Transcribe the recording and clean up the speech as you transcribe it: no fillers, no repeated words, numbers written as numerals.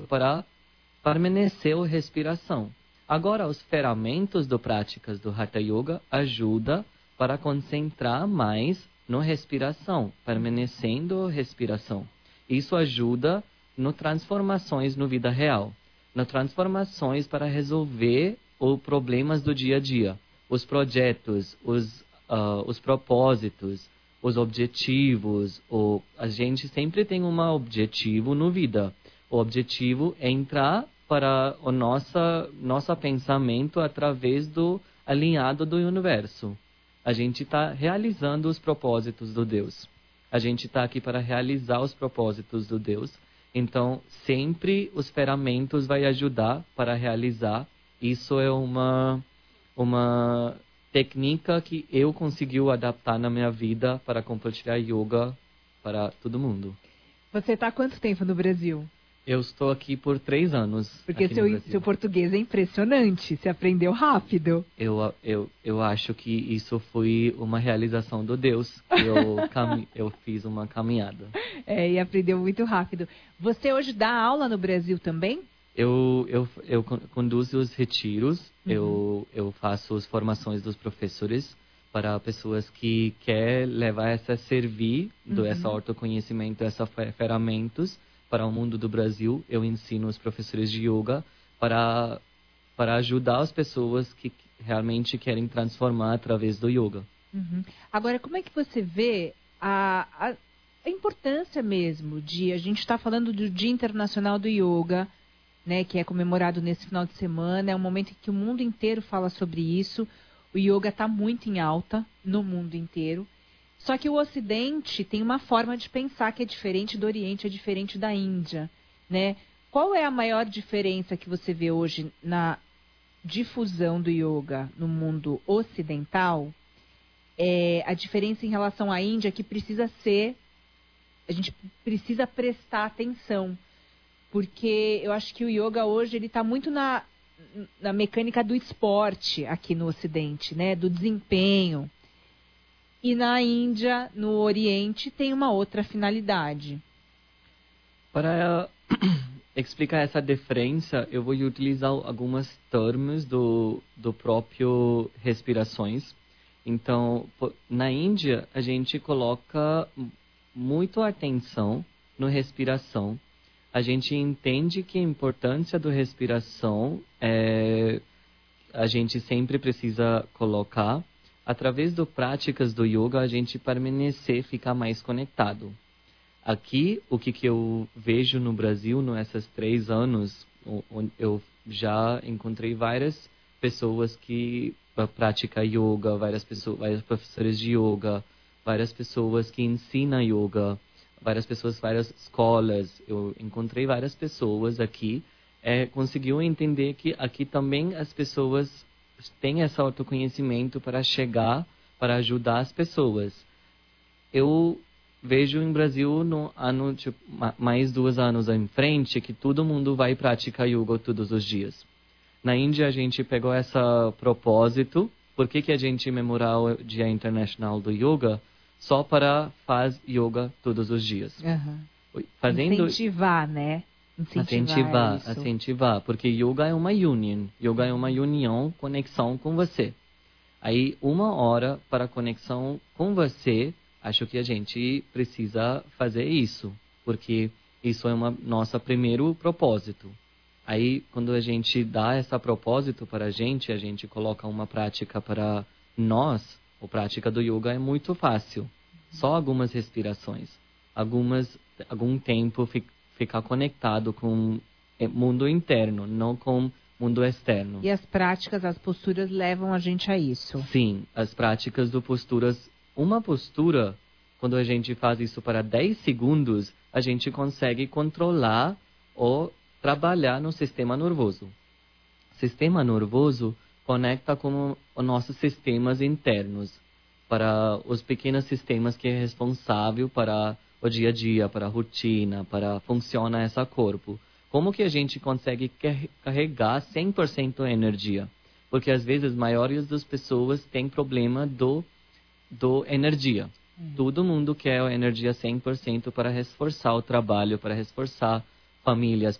para permanecer a respiração. Agora, os ferramentas do práticas do Hatha Yoga ajudam para concentrar mais na respiração, permanecendo a respiração. Isso ajuda nas transformações na vida real, nas transformações para resolver os problemas do dia a dia, os projetos, os propósitos, os objetivos. A gente sempre tem um objetivo na vida. O objetivo é entrar para o nosso pensamento através do alinhado do universo. A gente está realizando os propósitos do Deus. A gente está aqui para realizar os propósitos do Deus. Então, sempre os ferramentas vai ajudar para realizar. Isso é uma técnica que eu consegui adaptar na minha vida para compartilhar yoga para todo mundo. Você está há quanto tempo no Brasil? Eu estou aqui por 3 anos. Porque seu português é impressionante, você aprendeu rápido. Eu acho que isso foi uma realização do Deus. Eu fiz uma caminhada. E aprendeu muito rápido. Você hoje dá aula no Brasil também? Eu conduzo os retiros, eu faço as formações dos professores para pessoas que querem levar essa servir, esse autoconhecimento, essas ferramentas para o mundo do Brasil. Eu ensino os professores de yoga para ajudar as pessoas que realmente querem transformar através do yoga. Agora, como é que você vê a importância mesmo de... A gente está falando do Dia Internacional do Yoga, né, que é comemorado nesse final de semana. É um momento em que o mundo inteiro fala sobre isso. O yoga está muito em alta no mundo inteiro. Só que o Ocidente tem uma forma de pensar que é diferente do Oriente, é diferente da Índia, né? Qual é a maior diferença que você vê hoje na difusão do yoga no mundo ocidental? A diferença em relação à Índia que a gente precisa prestar atenção, porque eu acho que o yoga hoje ele está muito na mecânica do esporte aqui no Ocidente, né? Do desempenho. E na Índia, no Oriente, tem uma outra finalidade. Para explicar essa diferença, eu vou utilizar alguns termos do próprio respirações. Então, na Índia, a gente coloca muito atenção na respiração. A gente entende que a importância da respiração a gente sempre precisa colocar. Através das práticas do yoga, a gente permanecer, ficar mais conectado. Aqui, o que eu vejo no Brasil, nesses 3 anos, eu já encontrei várias pessoas que praticam yoga, vários professores de yoga, várias pessoas que ensinam yoga, várias escolas. Eu encontrei várias pessoas aqui, conseguiu entender que aqui também as pessoas têm esse autoconhecimento para chegar, para ajudar as pessoas. Eu vejo em Brasil, no ano, mais 2 anos em frente, que todo mundo vai praticar yoga todos os dias. Na Índia, a gente pegou esse propósito. Por que a gente comemora o Dia Internacional do Yoga? Só para fazer yoga todos os dias. Incentivar, né? Incentivar, porque yoga é uma união. Yoga é uma união, conexão com você. Aí, 1 hora para conexão com você, acho que a gente precisa fazer isso, porque isso é nosso primeiro propósito. Aí, quando a gente dá esse propósito para a gente coloca uma prática para nós. A prática do yoga é muito fácil. Só algumas respirações, algum tempo ficar conectado com o mundo interno, não com o mundo externo. E as práticas, as posturas levam a gente a isso? Sim, as práticas de posturas. Uma postura, quando a gente faz isso para 10 segundos, a gente consegue controlar ou trabalhar no sistema nervoso. O sistema nervoso conecta com os nossos sistemas internos, para os pequenos sistemas que é responsável para o dia a dia, para a rotina, para funcionar esse corpo. Como que a gente consegue carregar 100% a energia? Porque às vezes a maioria das pessoas tem problema do energia. Todo mundo quer a energia 100% para reforçar o trabalho, para reforçar famílias,